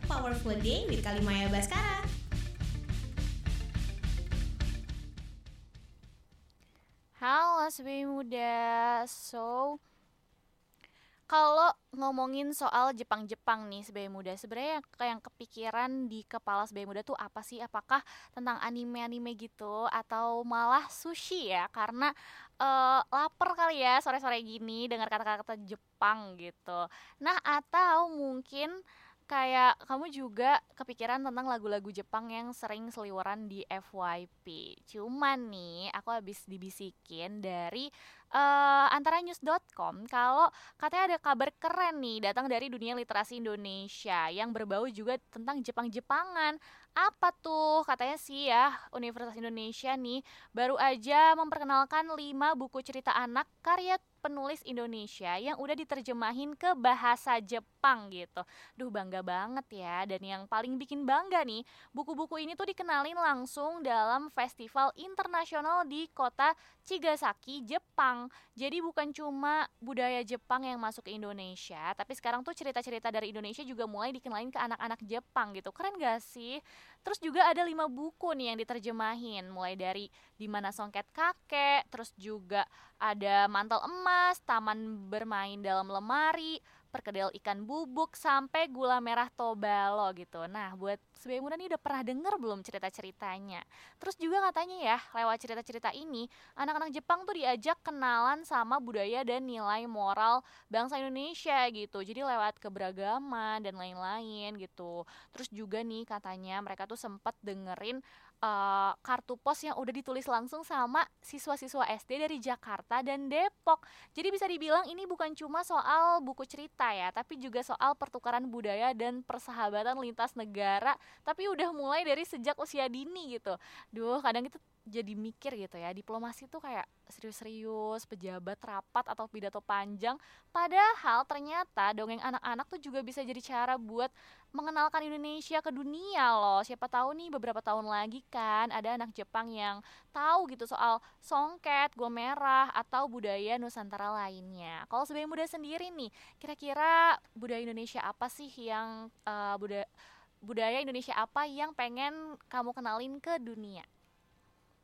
Powerful Day with Kalimaya Baskara. Halo SBY Muda. Kalau ngomongin soal Jepang-Jepang nih SBY Muda, sebenarnya yang kepikiran di kepala SBY Muda tuh apa sih? Apakah tentang anime-anime gitu atau malah sushi ya? Karena lapar kali ya sore-sore gini dengar kata-kata Jepang gitu. Nah, atau mungkin kayak kamu juga kepikiran tentang lagu-lagu Jepang yang sering seliweran di FYP. Cuman nih, aku habis dibisikin dari antaranews.com kalau katanya ada kabar keren nih datang dari dunia literasi Indonesia yang berbau juga tentang Jepang-Jepangan. Apa tuh? Katanya sih ya, Universitas Indonesia nih baru aja memperkenalkan 5 buku cerita anak karya penulis Indonesia yang udah diterjemahin ke bahasa Jepang gitu. Duh, bangga banget ya. Dan yang paling bikin bangga nih, buku-buku ini tuh dikenalin langsung dalam festival internasional di kota Chigasaki, Jepang. Jadi bukan cuma budaya Jepang yang masuk ke Indonesia, tapi sekarang tuh cerita-cerita dari Indonesia juga mulai dikenalin ke anak-anak Jepang gitu. Keren gak sih? Terus juga ada 5 buku nih yang diterjemahin, mulai dari Di Mana Songket Kakek, terus juga ada Mantel Emas, Taman Bermain Dalam Lemari, Perkedel Ikan Bubuk, sampai Gula Merah Tobalo gitu. Nah, buat Sebagai Muda nih udah pernah denger belum cerita-ceritanya? Terus juga katanya ya, lewat cerita-cerita ini, anak-anak Jepang tuh diajak kenalan sama budaya dan nilai moral bangsa Indonesia gitu. Jadi lewat keberagaman dan lain-lain gitu. Terus juga nih katanya mereka tuh sempat dengerin kartu pos yang udah ditulis langsung sama siswa-siswa SD dari Jakarta dan Depok. Jadi bisa dibilang ini bukan cuma soal buku cerita ya, tapi juga soal pertukaran budaya dan persahabatan lintas negara, tapi udah mulai dari sejak usia dini gitu. Duh, kadang itu jadi mikir gitu ya, diplomasi tuh kayak serius-serius, pejabat rapat atau pidato panjang, padahal ternyata dongeng anak-anak tuh juga bisa jadi cara buat mengenalkan Indonesia ke dunia loh. Siapa tahu nih beberapa tahun lagi kan ada anak Jepang yang tahu gitu soal songket, gua merah atau budaya Nusantara lainnya. Kalau sebagai muda sendiri nih, kira-kira budaya Indonesia apa sih yang budaya Indonesia apa yang pengen kamu kenalin ke dunia?